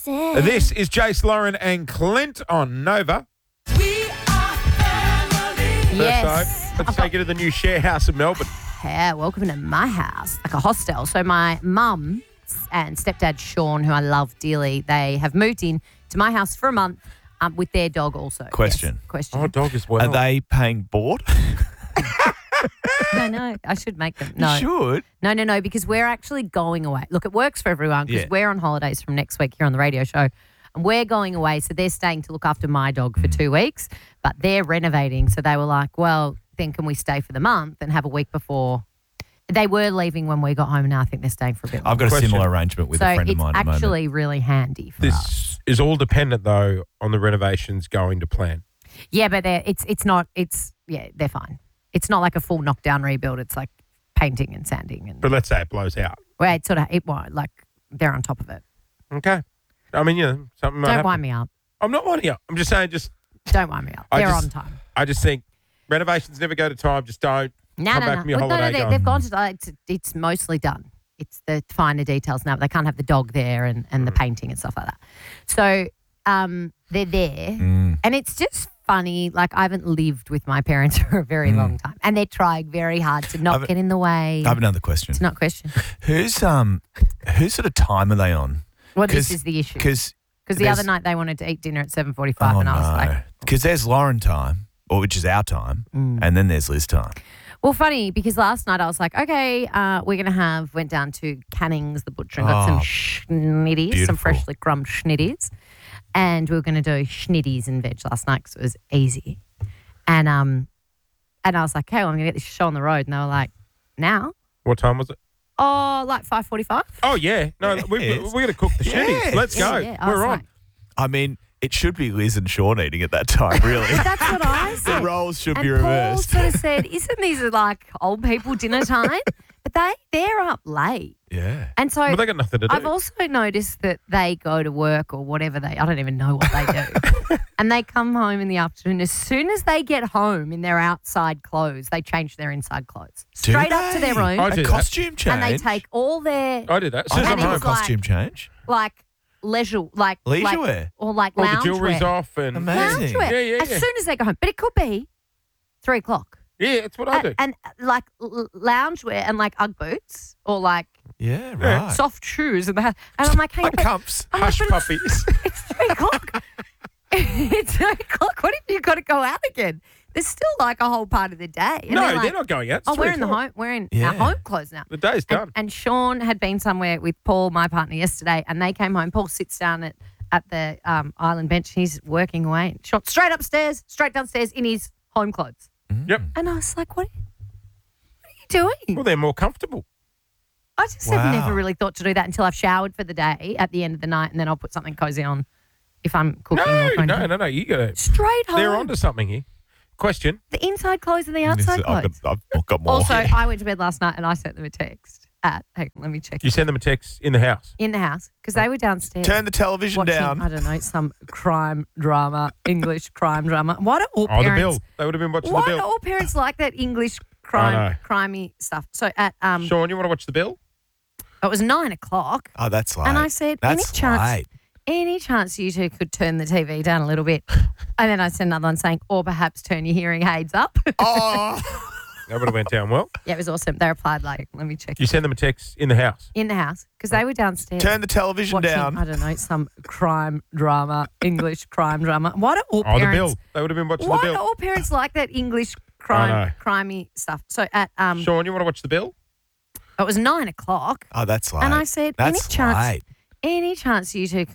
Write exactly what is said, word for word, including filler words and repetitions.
listen. This is Jace, Lauren and Clint on Nova. We are family. Yes. So, let's take you to the new share house in Melbourne. Yeah, welcome to my house, like a hostel. So my mum and stepdad Sean, who I love dearly, they have moved in to my house for a month um, with their dog also. Question. Yes, question. Oh, dog as well. Are they paying board? No, no, I should make them. No. You should. No, no, no, because we're actually going away. Look, it works for everyone because Yeah. we're on holidays from next week here on the radio show. And we're going away, so they're staying to look after my dog for two weeks, but they're renovating. So they were like, well, then can we stay for the month and have a week before? They were leaving when we got home, and now I think they're staying for a bit I've longer. got a Question. similar arrangement with So a friend of it's mine at the moment. actually really handy for us. This is all dependent, though, on the renovations going to plan. Yeah, but they're, it's it's not, it's, yeah, they're fine. It's not like a full knockdown rebuild. It's like painting and sanding. And But let's say it blows out. well, it's sort of, it won't, like they're on top of it. Okay. I mean, yeah, something might Don't happen. wind me up. I'm not winding up. I'm just saying, just Don't wind me up. I They're just- on time. I just think renovations never go to time. Just don't. No, Come no, back no. from your Well, no, no, holiday they, going, they've gone to, uh, it's, it's mostly done. It's the finer details now. But they can't have the dog there and, and the painting and stuff like that. So um, they're there. Mm. And it's just funny. Like, I haven't lived with my parents for a very long time. And they're trying very hard to not I've- get in the way. I have another question. It's not a question. Who's um, whose sort of time are they on? Well, this 'Cause- is the issue. Because Because the there's- other night they wanted to eat dinner at seven forty-five oh and I was no, like, because there's Lauren time, or which is our time, Mm. and then there's Liz time. well, funny because last night I was like, okay, uh, we're going to have, went down to Canning's, the butcher, and got Oh, some schnitties, some beautiful. freshly crumbed schnitties. And we were going to do schnitties and veg last night because it was easy. And um, and I was like, okay, well, I'm going to get this show on the road. And they were like, now? What time was it? Oh, like five forty-five? Oh, yeah. No, we, we, Yes. we're going to cook the shitties. Yes. Let's go. Yeah, yeah. I We're was on. like, I mean, it should be Liz and Sean eating at that time, really. that's what I The said. roles should And be Paul reversed. sort of said, isn't these like old people dinner time? But they, they're up late. Yeah. And so Well, they got nothing to do. I've also noticed that they go to work or whatever they, I don't even know what they do. And they come home in the afternoon. As soon as they get home in their outside clothes, they change their inside clothes. Do Straight up to they? their room. I do A that. costume change. And they take all their, I do that. As I soon as don't I'm And know a it's home. like- costume change. like, leisure, like. Leisure like, wear. Or like All the lounge jewelry's wear. off and Amazing. Loungewear. Yeah, yeah, As yeah. soon as they go home. But it could be three o'clock. yeah, that's what I do. And, and like l- loungewear and like Ugg boots or like Yeah, right. soft shoes. And, the, and I'm like, hey, Like but- cumps. I'm like, Hush but it's- puppies. It's three o'clock. It's three o'clock. What if you got to go out again? There's still like a whole part of the day. And no, they're they're, like, not going out. It's Oh, three we're in the o'clock. home. We're in Yeah. our home clothes now. The day's done. And, and Sean had been somewhere with Paul, my partner, yesterday, and they came home. Paul sits down at at the um, island bench. He's working away. Sean straight upstairs, straight downstairs in his home clothes. Yep. And I was like, what? What are you doing? Well, they're more comfortable. I just have Wow. never really thought to do that until I've showered for the day at the end of the night, and then I'll put something cozy on if I'm cooking. No, or trying no, to- no, no. You got to. Straight home. They're onto something here. Question. The inside clothes and the outside I've clothes. got, I've got more. Also, I went to bed last night and I sent them a text at, hang on, let me check, You send them a text in the house. in the house because they were downstairs. Turn the television watching, down. I don't know, some crime drama, English crime drama. Why do all Oh, the parents? bill. They would have been watching Why the do bill. all parents like that English know. crime, crimey stuff? So at um, Sean, you want to watch the bill? it was nine o'clock, Oh, that's late. and I said, that's any chance, late. any chance you two could turn the T V down a little bit? And then I sent another one saying, or perhaps turn your hearing aids up. Oh. That would have went down well. Yeah, it was awesome. They replied like, let me check. You send them a text in the house. In the house because they were downstairs. Turn the television watching, down. I don't know, some crime drama, English crime drama. Why do all Oh, the parents? bill. They would have been watching Why the do bill. all parents like that English know. crime, crimey stuff? So at um, Sean, you want to watch the bill? it was nine o'clock, Oh, that's late. and I said, that's any chance, late. any chance you two could